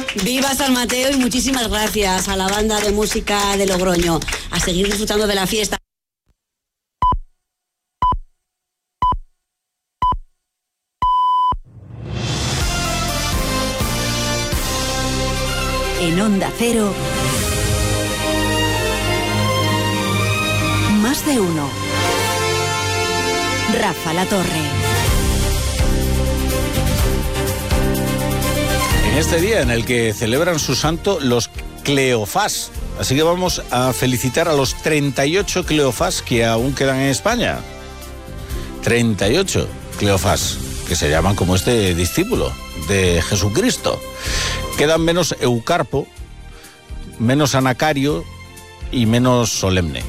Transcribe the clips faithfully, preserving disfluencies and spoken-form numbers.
Viva San Mateo y muchísimas gracias a la banda de música de Logroño. A seguir disfrutando de la fiesta. En Onda Cero, Más de Uno. Rafa La Torre. En este día en el que celebran su santo los Cleofás. Así que vamos a felicitar a los treinta y ocho Cleofás que aún quedan en España. treinta y ocho Cleofás, que se llaman como este discípulo de Jesucristo. Quedan menos Eucarpo, menos Anacario y menos Solemne.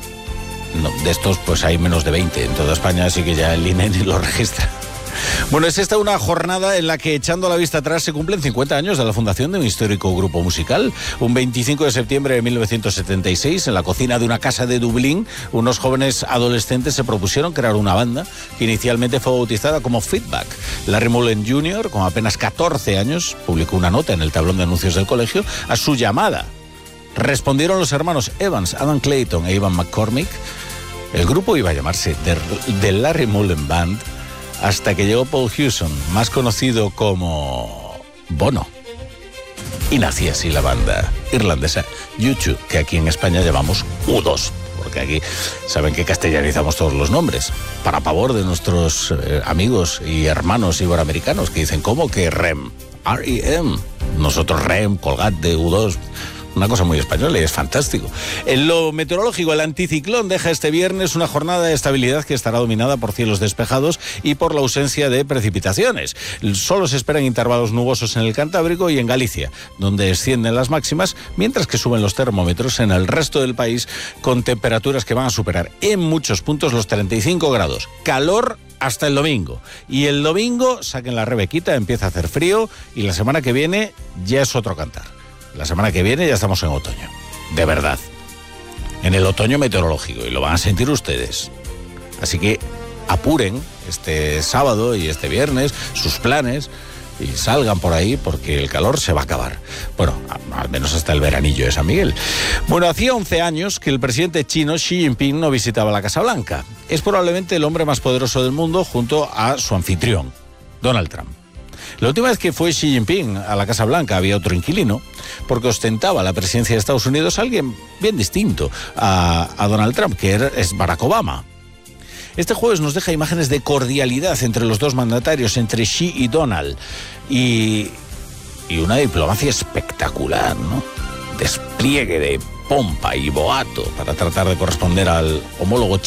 No, de estos pues hay menos de veinte en toda España, así que ya el I N E ni lo registra. Bueno, es esta una jornada en la que, echando la vista atrás, se cumplen cincuenta años de la fundación de un histórico grupo musical. Un veinticinco de septiembre de mil novecientos setenta y seis, en la cocina de una casa de Dublín, unos jóvenes adolescentes se propusieron crear una banda que inicialmente fue bautizada como Feedback. Larry Mullen junior, con apenas catorce años, publicó una nota en el tablón de anuncios del colegio a su llamada. Respondieron los hermanos Evans, Adam Clayton e Ivan McCormick. El grupo iba a llamarse The, The Larry Mullen Band, hasta que llegó Paul Hewson, más conocido como Bono. Y nació así la banda irlandesa U dos, que aquí en España llamamos U dos, porque aquí saben que castellanizamos todos los nombres, para pavor de nuestros eh, amigos y hermanos iberoamericanos, que dicen, ¿cómo que R E M? R E M. Nosotros R E M, Colgate, U dos... Una cosa muy española y es fantástico. En lo meteorológico, el anticiclón deja este viernes una jornada de estabilidad que estará dominada por cielos despejados y por la ausencia de precipitaciones. Solo se esperan intervalos nubosos en el Cantábrico y en Galicia, donde descienden las máximas, mientras que suben los termómetros en el resto del país, con temperaturas que van a superar en muchos puntos los treinta y cinco grados. Calor hasta el domingo. Y el domingo, saquen la rebequita, empieza a hacer frío y la semana que viene ya es otro cantar. La semana que viene ya estamos en otoño, de verdad, en el otoño meteorológico, y lo van a sentir ustedes. Así que apuren este sábado y este viernes sus planes y salgan por ahí, porque el calor se va a acabar. Bueno, al menos hasta el veranillo de San Miguel. Bueno, hacía once años que el presidente chino Xi Jinping no visitaba la Casa Blanca. Es probablemente el hombre más poderoso del mundo junto a su anfitrión, Donald Trump. La última vez que fue Xi Jinping a la Casa Blanca había otro inquilino, porque ostentaba la presidencia de Estados Unidos alguien bien distinto a, a Donald Trump, que era, es Barack Obama. Este jueves nos deja imágenes de cordialidad entre los dos mandatarios, entre Xi y Donald, y, y una diplomacia espectacular, ¿no? Despliegue de pompa y boato para tratar de corresponder al homólogo